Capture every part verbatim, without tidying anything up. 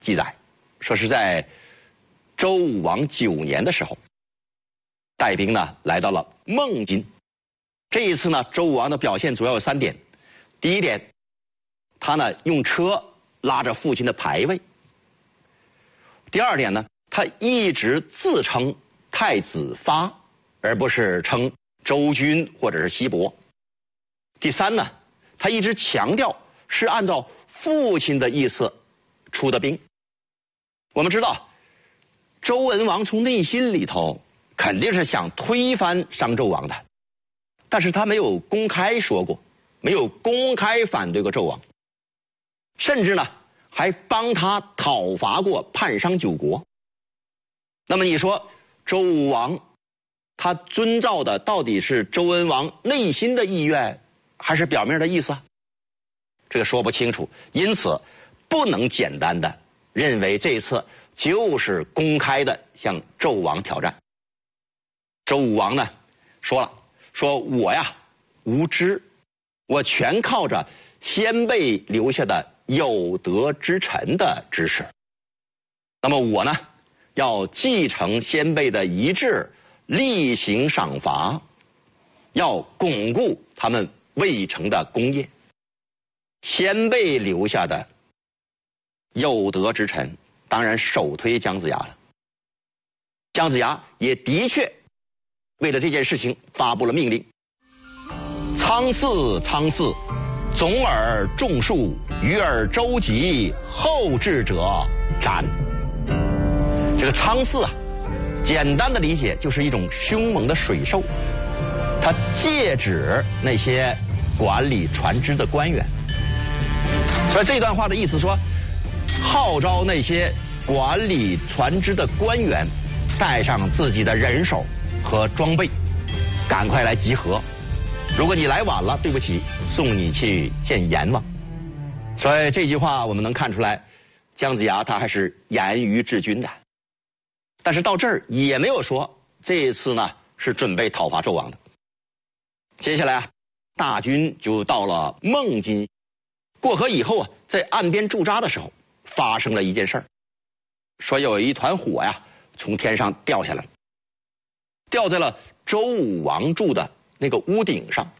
记载，说是在周武王九年的时候，带兵呢来到了孟津。这一次呢，周武王的表现主要有三点。第一点，他呢用车拉着父亲的牌位。第二点呢，他一直自称太子发，而不是称周君或者是西伯。第三呢，他一直强调是按照父亲的意思出的兵。我们知道，周文王从内心里头肯定是想推翻商纣王的，但是他没有公开说过，没有公开反对过纣王，甚至呢还帮他讨伐过叛商九国。那么你说周武王他遵照的到底是周文王内心的意愿，还是表面的意思啊？这个说不清楚，因此不能简单的认为这一次就是公开的向纣王挑战。周武王呢说了，说我呀无知，我全靠着先辈留下的有德之臣的支持。那么我呢要继承先辈的遗志，厉行赏罚，要巩固他们未成的功业。先辈留下的有德之臣，当然首推姜子牙了。姜子牙也的确为了这件事情发布了命令：苍驷苍驷，总而众数，与尔周急，后至者斩。这个苍驷啊，简单的理解就是一种凶猛的水兽，它借指那些管理船只的官员。所以这段话的意思说，号召那些管理船只的官员带上自己的人手和装备，赶快来集合。如果你来晚了，对不起，送你去见阎王。所以这句话我们能看出来，姜子牙他还是严于治军的。但是到这儿也没有说这一次呢是准备讨伐纣王的。接下来啊，大军就到了孟津。过河以后啊，在岸边驻扎的时候，发生了一件事儿，说有一团火呀从天上掉下来，掉在了周武王住的那个屋顶上，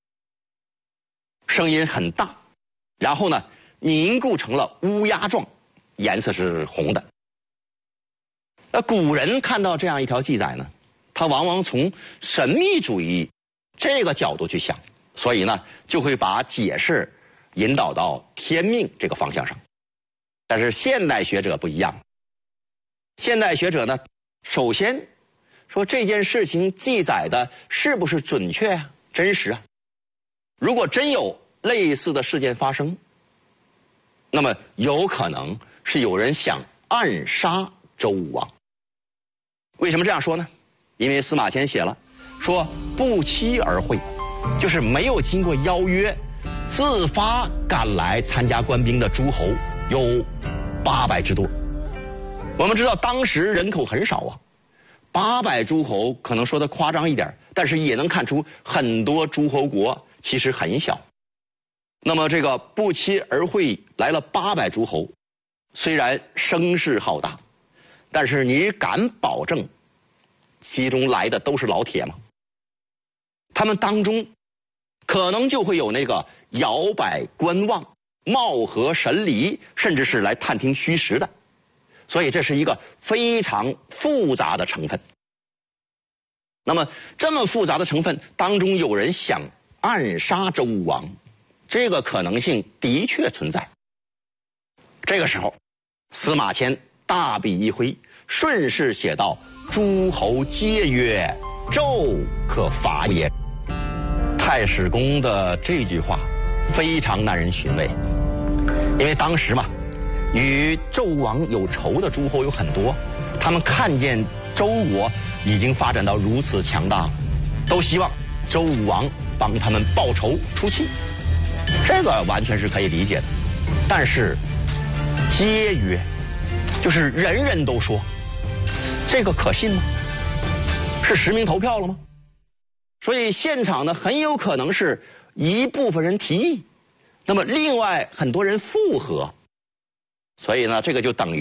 声音很大，然后呢凝固成了乌鸦状，颜色是红的。那古人看到这样一条记载呢，他往往从神秘主义这个角度去想，所以呢就会把解释引导到天命这个方向上。但是现代学者不一样，现代学者呢首先说这件事情记载的是不是准确啊，真实啊？如果真有类似的事件发生，那么有可能是有人想暗杀周武王。为什么这样说呢？因为司马迁写了，说不期而会，就是没有经过邀约，自发赶来参加官兵的诸侯有八百之多。我们知道当时人口很少啊，八百诸侯可能说的夸张一点，但是也能看出很多诸侯国其实很小。那么这个不期而会来了八百诸侯，虽然声势浩大，但是你敢保证其中来的都是老铁吗？他们当中可能就会有那个摇摆观望、貌合神离，甚至是来探听虚实的。所以这是一个非常复杂的成分。那么这么复杂的成分当中，有人想暗杀周武王，这个可能性的确存在。这个时候司马迁大笔一挥，顺势写道：诸侯皆曰纣可伐也。太史公的这句话非常耐人寻味，因为当时嘛，与纣王有仇的诸侯有很多，他们看见周国已经发展到如此强大，都希望周武王帮他们报仇出气，这个完全是可以理解的。但是皆曰，就是人人都说，这个可信吗？是实名投票了吗？所以现场呢很有可能是一部分人提议，那么另外很多人附和，所以呢这个就等于